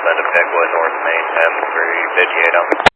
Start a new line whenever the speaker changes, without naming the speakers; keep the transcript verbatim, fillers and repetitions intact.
Southend to Pegwood, North Main, M three, Vigiato.